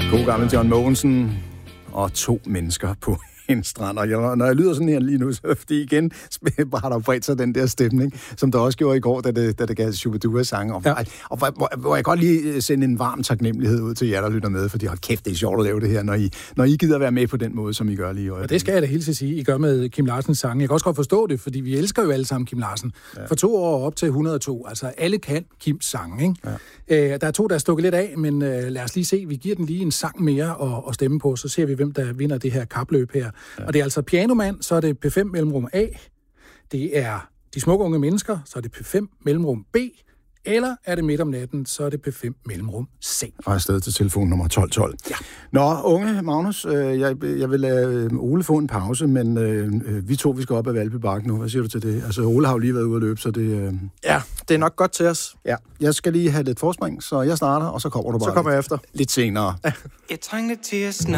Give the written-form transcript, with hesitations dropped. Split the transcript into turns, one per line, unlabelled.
God gammel John Mogensen og 2 mennesker på en strand. Og når jeg lyder sådan her lige nu, så fordi igen har der bredt sig den der stemning, som der også gjorde i går, da det gav Shubidua-sange. Og hvor jeg godt lige sende en varm taknemmelighed ud til jer, der lytter med, fordi hold kæft, det er sjovt at lave det her, når I gider være med på den måde, som I gør lige i øjeblikket.
Og det skal jeg da helt til at sige, I gør med Kim Larsens sange. Jeg kan også godt forstå det, fordi vi elsker jo alle sammen Kim Larsen. Ja. For 2 år op til 102. Altså, alle kan Kims sange, ikke? Ja. Der er 2, der er stukket lidt af, men lad os lige se. Vi giver den lige en sang mere at stemme på, så ser vi, hvem der vinder det her kapløb her. Ja. Og det er altså Pianoman, så er det P5 mellemrum A. Det er De smukke unge mennesker, så er det P5 mellemrum B. Eller er det midt om natten, så er det P5 mellemrum C.
Og afsted til telefon nummer 1212. Ja. Nå, unge Magnus, jeg vil lade Ole få en pause, men vi skal op ad Valbybakken nu. Hvad siger du til det? Altså, Ole har jo lige været ude at løbe, så det...
Ja, det er nok godt til os.
Ja, jeg skal lige have lidt forspring, så jeg starter, og så kommer du bare.
Så kommer jeg efter.
Lidt senere.
Jeg trængte til at snakke.